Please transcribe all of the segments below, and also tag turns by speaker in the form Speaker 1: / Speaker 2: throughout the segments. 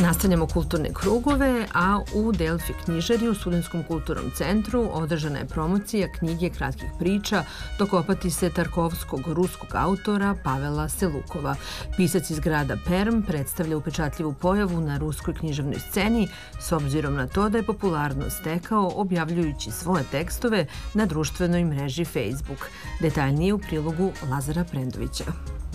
Speaker 1: Nastavljamo kulturne krugove, a u Delfi knjižari u Studentskom kulturnom centru održana je promocija knjige kratkih priča Dokopati se Tarkovskog ruskog autora Pavela Selukova. Pisac iz grada Perm predstavlja upečatljivu pojavu na ruskoj književnoj sceni s obzirom na to da je popularnost stekao objavljujući svoje tekstove na društvenoj mreži Facebook. Detaljnije u prilogu Lazara Prendovića.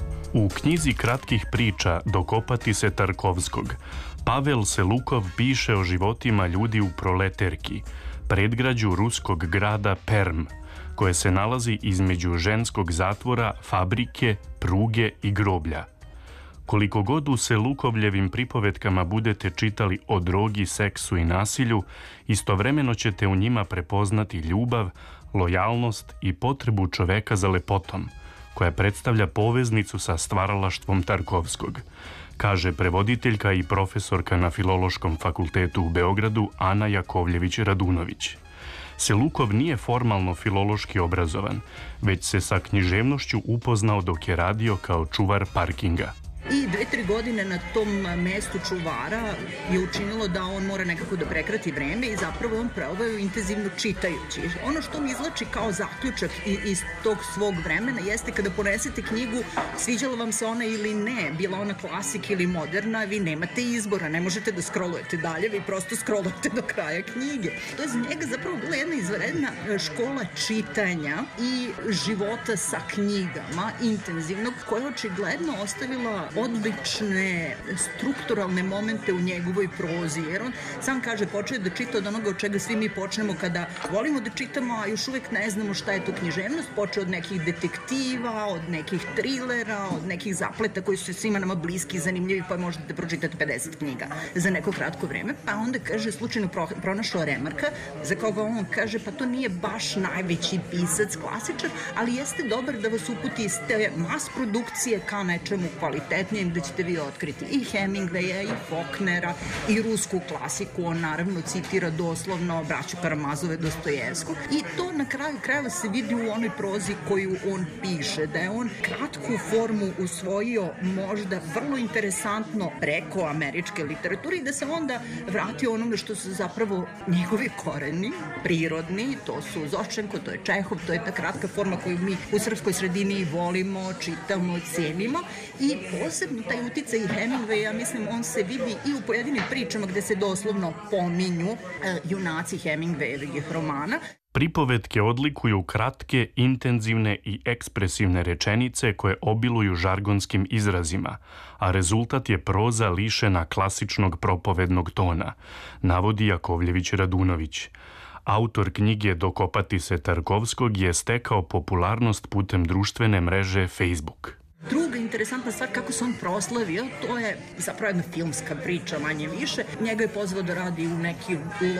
Speaker 2: U knjizi kratkih priča Dokopati se Tarkovskog, Pavel Selukov piše o životima ljudi u Proleterki, predgrađu ruskog grada Perm, koje se nalazi između ženskog zatvora, fabrike, pruge i groblja. Koliko god u Selukovljevim pripovetkama budete čitali o drogi, seksu i nasilju, istovremeno ćete u njima prepoznati ljubav, lojalnost i potrebu čoveka za lepotom, koja predstavlja poveznicu sa stvaralaštvom Tarkovskog, kaže prevoditeljka i profesorka na Filološkom fakultetu u Beogradu Ana Jakovljević-Radunović. Selukov nije formalno filološki obrazovan, već se sa književnošću upoznao dok je radio kao čuvar parkinga.
Speaker 3: I 2-3 godine na tom mestu čuvara je učinilo da on mora nekako da prekrati vreme i zapravo on proveo intenzivno čitajući. Ono što mi izlači kao zaključak iz tog svog vremena jeste kada ponesete knjigu, sviđala vam se ona ili ne, bila ona klasik ili moderna, vi nemate izbora, ne možete da scrollujete dalje, vi prosto scrollujete do kraja knjige. To je za njega zapravo bila jedna izvanredna škola čitanja i života sa knjigama, intenzivnog, koja je očigledno ostavila odlične strukturalne momente u njegovoj prozi, jer on sam kaže počeo da čita od onoga od čega svi mi počnemo kada volimo da čitamo, a još uvek ne znamo šta je to književnost. Počeo od nekih detektiva, od nekih trilera, od nekih zapleta koji su svima nama bliski i zanimljivi, pa možete da pročitate 50 knjiga za neko kratko vreme. Pa onda kaže slučajno pronašao Remarka, za koga on kaže pa to nije baš najveći pisac, klasičar, ali jeste dobar da vas uputi iz te mas produkcije ka nečemu kvalitetnom, da ćete vi otkriti i Hemingwaya, i Faulknera, i rusku klasiku. On naravno citira doslovno braću Karamazove, Dostojevskog. I to na kraju krajeva se vidi u onoj prozi koju on piše, da je on kratku formu usvojio možda vrlo interesantno preko američke literature i da se onda vratio onome što su zapravo njegovi koreni, prirodni, to su Zoščenko, to je Čehov, to je ta kratka forma koju mi u srpskoj sredini volimo, čitamo, cenimo i posebno taj uticaj Hemingwaya, mislim, on se vidi i u pojedinim pričama gde se doslovno pominju junaci Hemingwayevih romana.
Speaker 2: Pripovetke odlikuju kratke, intenzivne i ekspresivne rečenice koje obiluju žargonskim izrazima, a rezultat je proza lišena klasičnog propovednog tona, navodi Jakovljević-Radunović. Autor knjige Dokopati se Tarkovskog je stekao popularnost putem društvene mreže Facebook.
Speaker 3: Druga interesantna stvar kako se on proslavio, to je zapravo jedna filmska priča, manje više. Njega je pozvao da radi u neki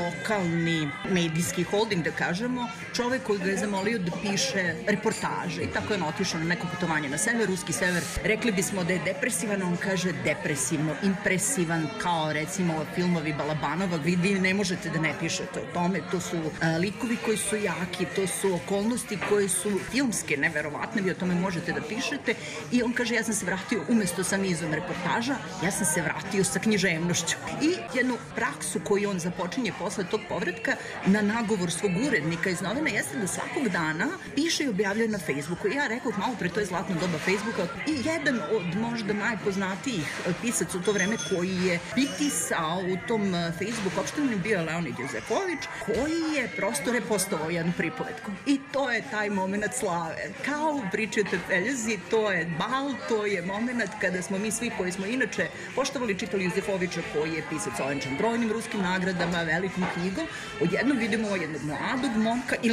Speaker 3: lokalni medijski holding, da kažemo, čovek koji ga je zamolio da piše reportaže i tako je otišao na neko putovanje na sever, ruski sever. Rekli bismo da je depresivan, on kaže depresivno, impresivan, kao recimo filmovi Balabanova, vi ne možete da ne pišete o tome, to su likovi koji su jaki, to su okolnosti koje su filmske, neverovatne, vi o tome možete da pišete. I on kaže, ja sam se vratio umesto sa nizom reportaža, ja sam se vratio sa književnošću. I jednu praksu koju on započinje posle tog povratka na nagovor svog urednika iz novina jeste da svakog dana piše i objavljuje na Facebooku. I ja rekao, malo pre, to je zlatno doba Facebooka. I jedan od možda najpoznatijih pisaca u to vreme koji je pisao u tom Facebook opštini bio Leonid Jozefović, koji je prosto repostovao jednu pripovetku. I to je taj moment slave. Kao u priči o Tepeljuzi, to je bal, to je moment kada smo mi svi koji smo inače poštovali, čitali Jozefovića koji je pisac ovenčan brojnim ruskim nagradama, velikom knjigom, odjednom vidimo jednog mladog momka